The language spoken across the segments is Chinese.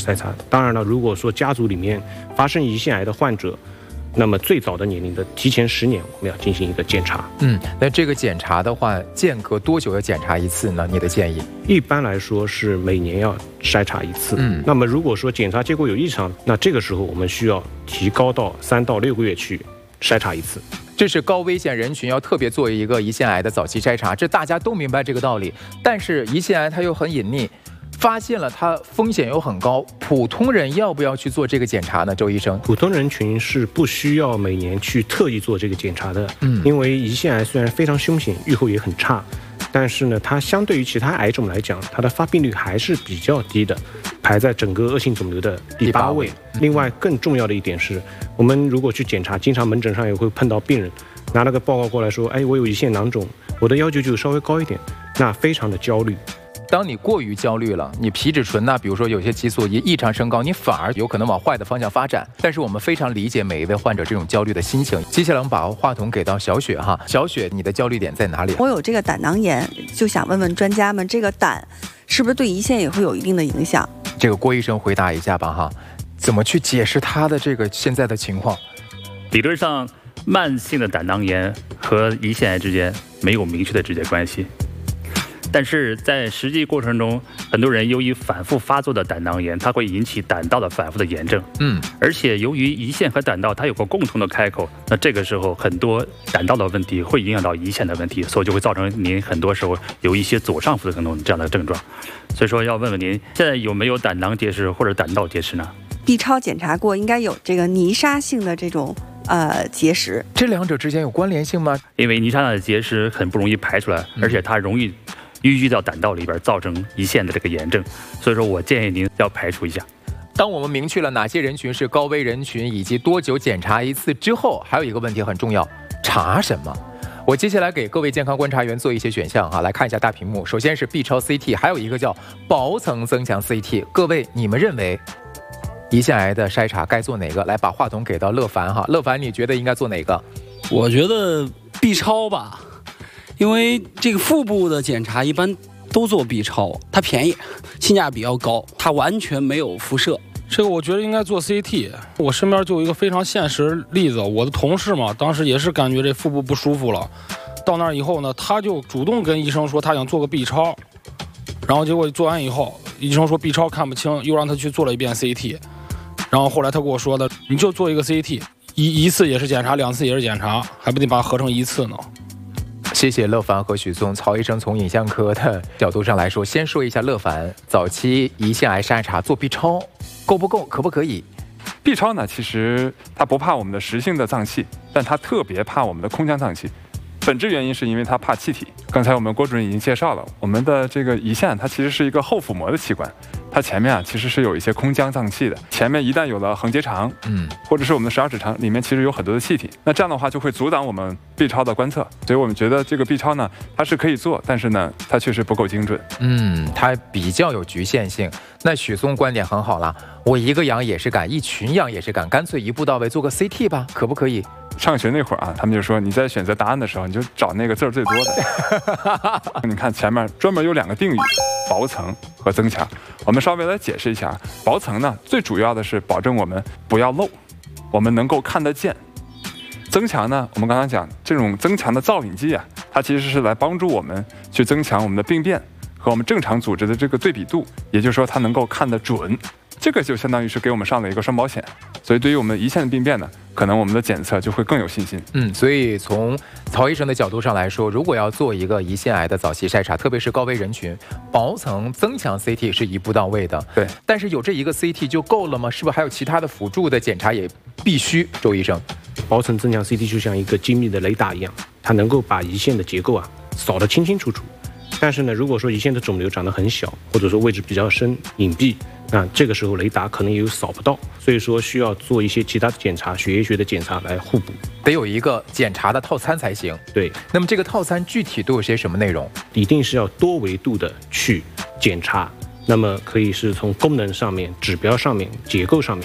筛查。当然了，如果说家族里面发生胰腺癌的患者，那么最早的年龄的提前10年，我们要进行一个检查。 那这个检查的话，间隔多久要检查一次呢？你的建议？ 一般来说是每年要筛查一次。那么如果说检查结果有异常，那这个时候我们需要提高到3到6个月去筛查一次。 这是高危险人群要特别做一个胰腺癌的早期筛查，这大家都明白这个道理。但是胰腺癌它又很隐秘，发现了它风险又很高，普通人要不要去做这个检查呢？周医生， 普通人群是不需要每年去特意做这个检查的。因为胰腺癌虽然非常凶险，预后也很差，但是呢，它相对于其他癌种来讲，它的发病率还是比较低的，排在整个恶性肿瘤的第8位。另外更重要的一点是，我们如果去检查，经常门诊上也会碰到病人拿了个报告过来说，我有胰腺囊肿，我的要求就稍微高一点，那非常的焦虑。 当你过于焦虑了，你皮质醇呢，比如说有些激素异常升高，你反而有可能往坏的方向发展。但是我们非常理解每一位患者这种焦虑的心情。接下来我们把话筒给到小雪哈，小雪，你的焦虑点在哪里？ 我有这个胆囊炎，就想问问专家们，这个胆是不是对胰腺也会有一定的影响？ 这个郭医生回答一下吧哈，怎么去解释他的这个现在的情况？ 理论上，慢性的胆囊炎和胰腺癌之间没有明确的直接关系。但是在实际过程中，很多人由于反复发作的胆囊炎，它会引起胆道的反复的炎症。而且由于胰腺和胆道它有个共同的开口，那这个时候很多胆道的问题会影响到胰腺的问题，所以就会造成您很多时候有一些左上腹的疼痛这样的症状。所以说要问问您，现在有没有胆囊结石或者胆道结石呢 ？B 超检查过，应该有这个泥沙性的这种结石。 这两者之间有关联性吗？ 因为泥沙的结石很不容易排出来，而且它容易淤积到胆道里边，造成胰腺的这个炎症，所以说我建议您要排除一下。 当我们明确了哪些人群是高危人群，以及多久检查一次之后，还有一个问题很重要，查什么？我接下来给各位健康观察员做一些选项来看一下大屏幕。首先是 B 超 CT， 还有一个叫薄层增强 CT。各位，你们认为胰腺癌的筛查该做哪个？来，把话筒给到乐凡哈。乐凡，你觉得应该做哪个？ 我觉得 B 超吧。因为这个腹部的检查一般都做 B 超，它便宜，性价比要高，它完全没有辐射。 这个我觉得应该做 CT。我身边就有一个非常现实例子，我的同事嘛，当时也是感觉这腹部不舒服了，到那儿以后呢，他就主动跟医生说他想做个 B 超，然后结果做完以后，医生说 B 超看不清，又让他去做了一遍 CT， 然后后来他跟我说的，你就做一个 CT， 一次也是检查，2次也是检查，还不得把它合成一次呢。 谢谢乐凡和许嵩。曹医生从影像科的角度上来说，先说一下乐凡，早期胰腺癌筛查做 B 超够不够，可不可以 ？B 超呢，其实它不怕我们的实性的脏器，但它特别怕我们的空腔脏器。本质原因是因为它怕气体。刚才我们郭主任已经介绍了，我们的这个胰腺它其实是一个后腹膜的器官，它前面其实是有一些空腔脏器的。前面一旦有了横结肠，或者是我们的12指肠，里面其实有很多的气体，那这样的话就会阻挡我们 B 超的观测。所以我们觉得这个 B 超呢，它是可以做，但是呢，它确实不够精准。 它比较有局限性。那许嵩观点很好了，我一个羊也是敢，一群羊也是敢，干脆一步到位做个 CT 吧，可不可以？ 上学那会儿他们就说你在选择答案的时候，你就找那个字最多的。你看前面专门有2个定语，薄层和增强。我们稍微来解释一下，薄层呢，最主要的是保证我们不要漏，我们能够看得见。增强呢，我们刚刚讲这种增强的造影剂它其实是来帮助我们去增强我们的病变和我们正常组织的这个对比度，也就是说它能够看得准。这个就相当于是给我们上了一个双保险，所以对于我们胰腺的病变呢，可能我们的检测就会更有信心。 所以从曹医生的角度上来说，如果要做一个胰腺癌的早期筛查，特别是高危人群，薄层增强 CT 是一步到位的。 对， 但是有这一个 CT 就够了吗？是不是还有其他的辅助的检查也必须？周医生， 薄层增强 CT 就像一个精密的雷达一样，它能够把胰腺的结构扫得清清楚楚。但是呢，如果说胰腺的肿瘤长得很小，或者说位置比较深、隐蔽，那这个时候雷达可能也有扫不到，所以说需要做一些其他的检查，血液学的检查来互补， 得有一个检查的套餐才行。 对， 那么这个套餐具体都有些什么内容？ 一定是要多维度的去检查，那么可以是从功能上面、指标上面、结构上面。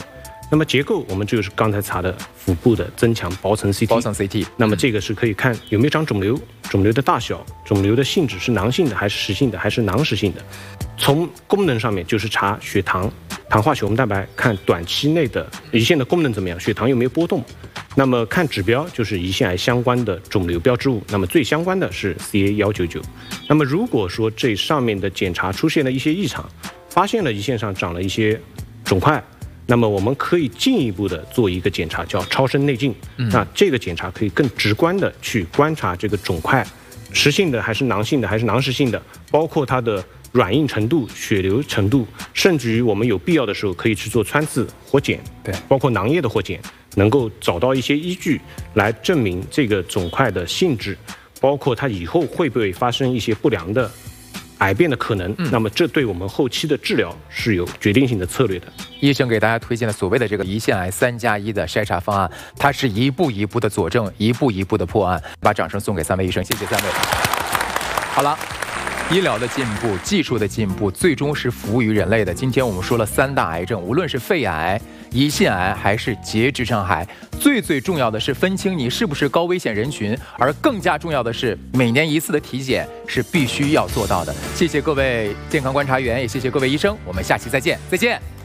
那么结构我们就是刚才查的腹部的增强薄层 CT， 薄层 CT。 那么这个是可以看有没有长肿瘤，肿瘤的大小，肿瘤的性质是囊性的还是实性的还是囊实性的。从功能上面就是查血糖、糖化血红蛋白，看短期内的胰腺的功能怎么样，血糖有没有波动。那么看指标就是胰腺癌相关的肿瘤标志物，那么最相关的是 CA199。那么如果说这上面的检查出现了一些异常，发现了胰腺上长了一些肿块，那么我们可以进一步的做一个检查，叫超声内镜。那这个检查可以更直观的去观察这个肿块实性的还是囊性的还是囊实性的，包括它的软硬程度、血流程度，甚至于我们有必要的时候可以去做穿刺活检， 对， 包括囊液的活检，能够找到一些依据来证明这个肿块的性质，包括它以后会不会发生一些不良的癌变的可能。那么这对我们后期的治疗是有决定性的策略的。 医生给大家推荐的所谓的这个胰腺癌3+1的筛查方案，它是一步一步的佐证，一步一步的破案。把掌声送给3位医生，谢谢3位。好了。医疗的进步，技术的进步，最终是服务于人类的。今天我们说了3大癌症，无论是肺癌、胰腺癌还是结直肠癌，最重要的是分清你是不是高危险人群，而更加重要的是每年1次的体检是必须要做到的。谢谢各位健康观察员，也谢谢各位医生，我们下期再见，再见。